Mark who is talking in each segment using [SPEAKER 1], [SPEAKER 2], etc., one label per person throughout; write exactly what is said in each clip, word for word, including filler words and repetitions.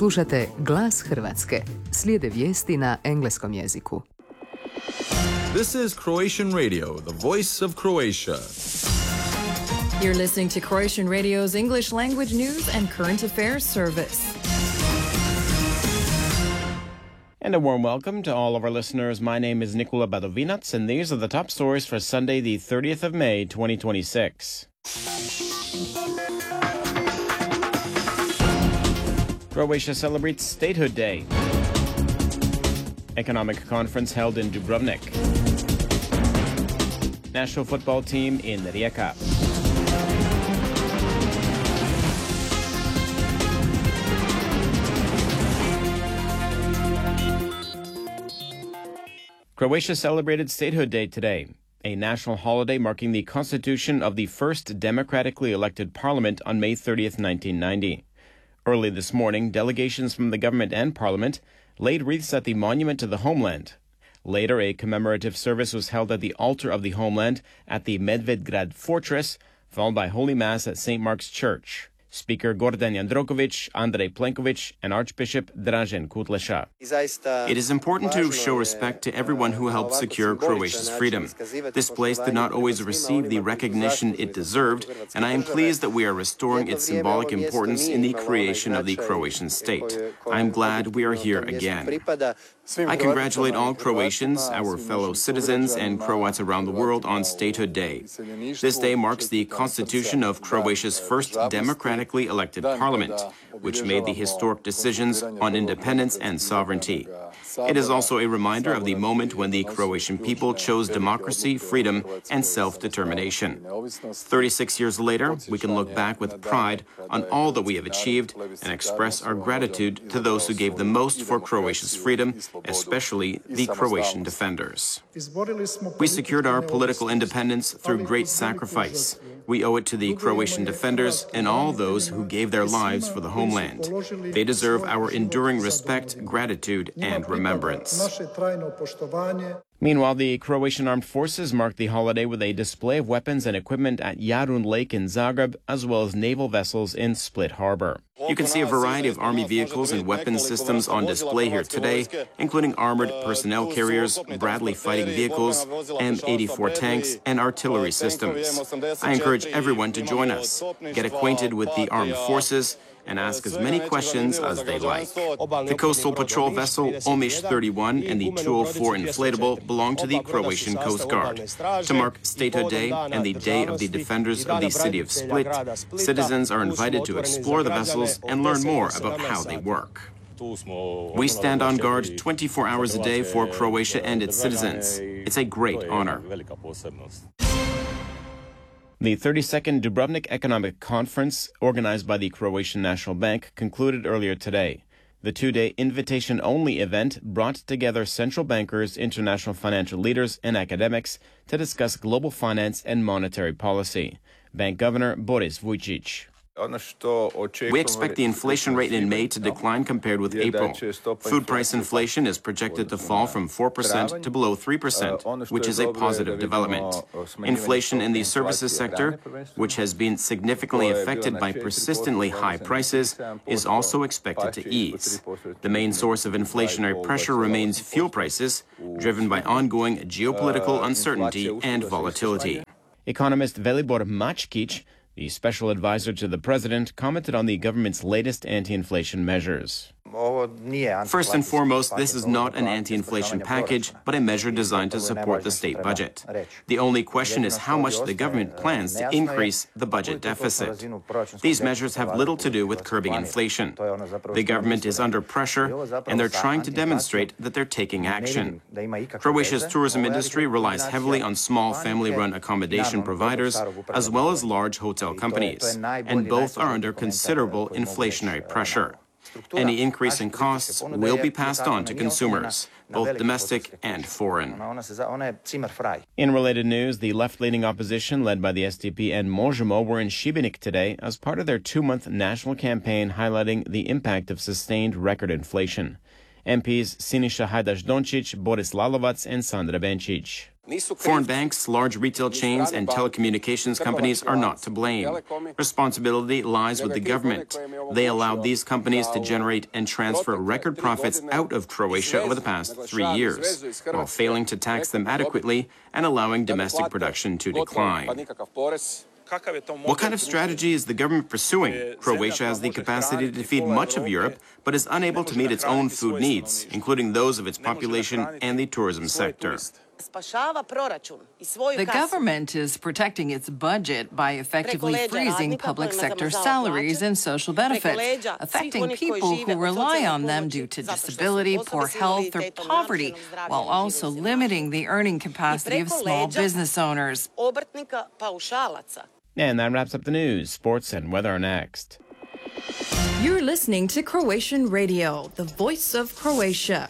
[SPEAKER 1] Slušate Glas Hrvatske. Slijede vijesti na engleskom jeziku.
[SPEAKER 2] This is Croatian Radio, the voice of Croatia.
[SPEAKER 3] You're listening to Croatian Radio's English language news and current affairs service.
[SPEAKER 4] And a warm welcome to all of our listeners. My name is Nikola Badovinac, and these are the top stories for Sunday, the thirtieth of May, twenty twenty-six. Croatia celebrates Statehood Day. Economic conference held in Dubrovnik. National football team in Rijeka. Croatia celebrated Statehood Day today, a national holiday marking the constitution of the first democratically elected parliament on May thirtieth, nineteen ninety. Early this morning, delegations from the government and parliament laid wreaths at the monument to the homeland. Later, a commemorative service was held at the altar of the homeland at the Medvedgrad fortress, followed by Holy Mass at Saint Mark's Church. Speaker Gordan Jandrokovic, Andrej Plenković, and Archbishop Dražen Kutleša.
[SPEAKER 5] It is important to show respect to everyone who helped secure Croatia's freedom. This place did not always receive the recognition it deserved, and I am pleased that we are restoring its symbolic importance in the creation of the Croatian state. I am glad we are here again. I congratulate all Croatians, our fellow citizens, and Croats around the world on Statehood Day. This day marks the constitution of Croatia's first democratically elected parliament, which made the historic decisions on independence and sovereignty. It is also a reminder of the moment when the Croatian people chose democracy, freedom, and self-determination. thirty-six years later, we can look back with pride on all that we have achieved and express our gratitude to those who gave the most for Croatia's freedom, especially the Croatian defenders. We secured our political independence through great sacrifice. We owe it to the Croatian defenders and all those who gave their lives for the homeland. They deserve our enduring respect, gratitude, and remembrance.
[SPEAKER 4] Meanwhile, the Croatian Armed Forces marked the holiday with a display of weapons and equipment at Jarun Lake in Zagreb, as well as naval vessels in Split Harbor.
[SPEAKER 5] You can see a variety of army vehicles and weapons systems on display here today, including armored personnel carriers, Bradley fighting vehicles, M eighty-four tanks, and artillery systems. I encourage everyone to join us, get acquainted with the armed forces, and ask as many questions as they like. The coastal patrol vessel Omiš thirty-one and the two oh four inflatable belong to the Croatian Coast Guard. To mark Statehood Day and the Day of the Defenders of the City of Split, citizens are invited to explore the vessels and learn more about how they work. We stand on guard twenty-four hours a day for Croatia and its citizens. It's a great honor.
[SPEAKER 4] The thirty-second Dubrovnik Economic Conference, organized by the Croatian National Bank, concluded earlier today. The two-day invitation-only event brought together central bankers, international financial leaders, and academics to discuss global finance and monetary policy. Bank Governor Boris Vujčić.
[SPEAKER 5] We expect the inflation rate in May to decline compared with April. Food price inflation is projected to fall from four percent to below three percent, which is a positive development. Inflation in the services sector, which has been significantly affected by persistently high prices, is also expected to ease. The main source of inflationary pressure remains fuel prices, driven by ongoing geopolitical uncertainty and volatility.
[SPEAKER 4] Economist Velibor Mačkić, the special advisor to the president, commented on the government's latest anti-inflation measures.
[SPEAKER 5] First and foremost, this is not an anti-inflation package, but a measure designed to support the state budget. The only question is how much the government plans to increase the budget deficit. These measures have little to do with curbing inflation. The government is under pressure, and they're trying to demonstrate that they're taking action. Croatia's tourism industry relies heavily on small family-run accommodation providers, as well as large hotel companies, and both are under considerable inflationary pressure. Any increase in costs will be passed on to consumers, both domestic and foreign.
[SPEAKER 4] In related news, the left-leaning opposition led by the S D P and Možemo were in Šibenik today as part of their two-month national campaign highlighting the impact of sustained record inflation. M Ps Siniša Hajdaš-Dončić, Boris Lalovac, and Sandra Benčić.
[SPEAKER 5] Foreign banks, large retail chains, and telecommunications companies are not to blame. Responsibility lies with the government. They allowed these companies to generate and transfer record profits out of Croatia over the past three years, while failing to tax them adequately and allowing domestic production to decline. What kind of strategy is the government pursuing? Croatia has the capacity to feed much of Europe, but is unable to meet its own food needs, including those of its population and the tourism sector.
[SPEAKER 6] The government is protecting its budget by effectively freezing public sector salaries and social benefits, affecting people who rely on them due to disability, poor health, or poverty, while also limiting the earning capacity of small business owners.
[SPEAKER 4] And that wraps up the news. Sports and weather are next.
[SPEAKER 3] You're listening to Croatian Radio, the voice of Croatia.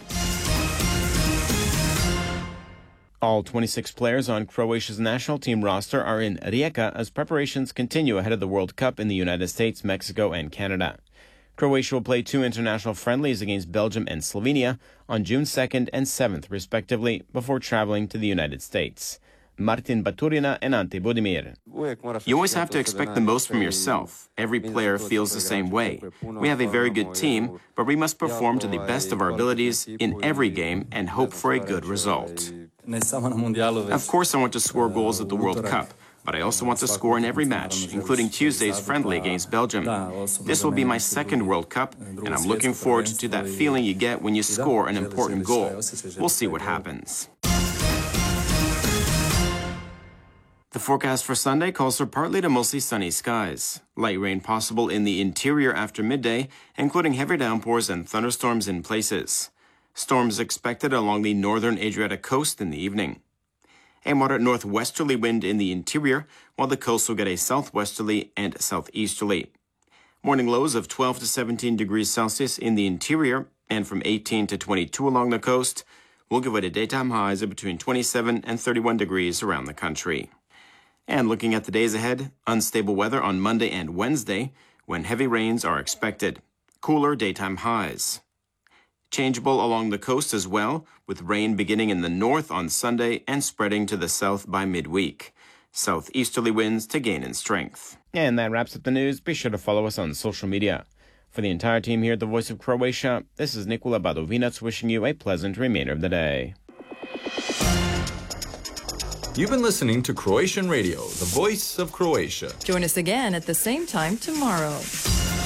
[SPEAKER 4] All twenty-six players on Croatia's national team roster are in Rijeka as preparations continue ahead of the World Cup in the United States, Mexico, and Canada. Croatia will play two international friendlies against Belgium and Slovenia on June second and seventh, respectively, before traveling to the United States. Martin Baturina and Ante Budimir.
[SPEAKER 5] You always have to expect the most from yourself. Every player feels the same way. We have a very good team, but we must perform to the best of our abilities in every game and hope for a good result. Of course, I want to score goals at the World Cup, but I also want to score in every match, including Tuesday's friendly against Belgium. This will be my second World Cup, and I'm looking forward to that feeling you get when you score an important goal. We'll see what happens. The forecast for Sunday calls for partly to mostly sunny skies. Light rain possible in the interior after midday, including heavy downpours and thunderstorms in places. Storms expected along the northern Adriatic coast in the evening. A moderate northwesterly wind in the interior, while the coast will get a southwesterly and southeasterly. Morning lows of twelve to seventeen degrees Celsius in the interior and from eighteen to twenty-two along the coast will give way to daytime highs of between twenty-seven and thirty-one degrees around the country. And looking at the days ahead, unstable weather on Monday and Wednesday, when heavy rains are expected. Cooler daytime highs. Changeable along the coast as well, with rain beginning in the north on Sunday and spreading to the south by midweek. Southeasterly winds to gain in strength.
[SPEAKER 4] And that wraps up the news. Be sure to follow us on social media. For the entire team here at the Voice of Croatia, this is Nikola Badovinac wishing you a pleasant remainder of the day.
[SPEAKER 2] You've been listening to Croatian Radio, the voice of Croatia.
[SPEAKER 3] Join us again at the same time tomorrow.